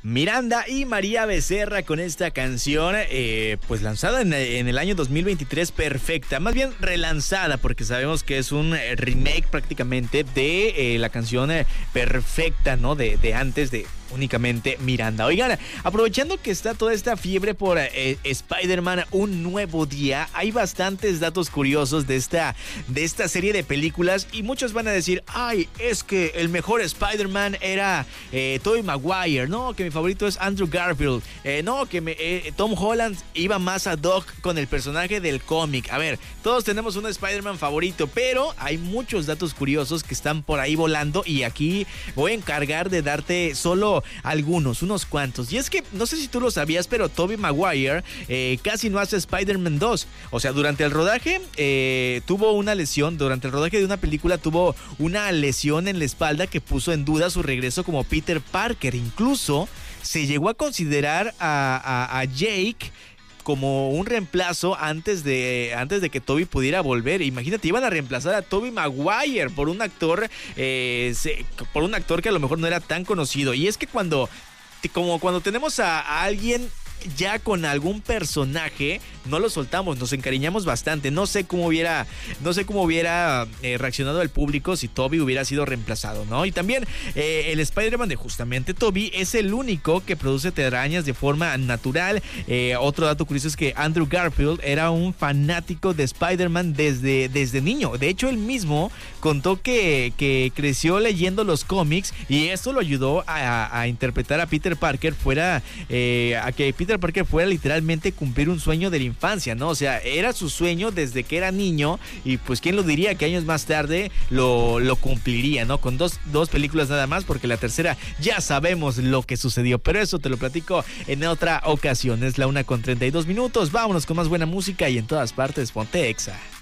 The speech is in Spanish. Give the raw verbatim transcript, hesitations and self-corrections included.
Miranda y María Becerra con esta canción, eh, pues lanzada en, en el año dos mil veintitrés, perfecta, más bien relanzada, porque sabemos que es un remake prácticamente de eh, la canción eh, perfecta, ¿no? De, de antes de únicamente Miranda. Oigan, aprovechando que está toda esta fiebre por eh, Spider-Man Un Nuevo Día, hay bastantes datos curiosos de esta, de esta serie de películas y muchos van a decir, ay, es que el mejor Spider-Man era eh, Tobey Maguire, no, que mi favorito es Andrew Garfield, eh, no, que me, eh, Tom Holland iba más ad hoc con el personaje del cómic. A ver, todos tenemos un Spider-Man favorito, pero hay muchos datos curiosos que están por ahí volando y aquí voy a encargar de darte solo algunos, unos cuantos. Y es que, no sé si tú lo sabías, pero Tobey Maguire eh, casi no hace Spider-Man dos. O sea, durante el rodaje eh, tuvo una lesión, durante el rodaje de una película tuvo una lesión en la espalda que puso en duda su regreso como Peter Parker. Incluso se llegó a considerar a, a, a Jake como un reemplazo antes de, antes de que Tobey pudiera volver. Imagínate, iban a reemplazar a Tobey Maguire por un actor eh, se, por un actor que a lo mejor no era tan conocido. Y es que cuando, como cuando tenemos a, a alguien ya con algún personaje, no lo soltamos, nos encariñamos bastante. No sé cómo hubiera, no sé cómo hubiera eh, reaccionado el público si Tobey hubiera sido reemplazado, ¿no? Y también eh, el Spider-Man de justamente Tobey es el único que produce telarañas de forma natural. Eh, otro dato curioso es que Andrew Garfield era un fanático de Spider-Man desde, desde niño. De hecho, él mismo contó que, que creció leyendo los cómics y esto lo ayudó a, a interpretar a Peter Parker fuera, eh, a que Peter Parker fuera literalmente cumplir un sueño de la infancia, ¿no? O sea, era su sueño desde que era niño y pues quién lo diría que años más tarde lo, lo cumpliría, ¿no? Con dos, dos películas nada más, porque la tercera ya sabemos lo que sucedió, pero eso te lo platico en otra ocasión. Es la una con treinta y dos minutos, vámonos con más buena música y en todas partes ponte Exa.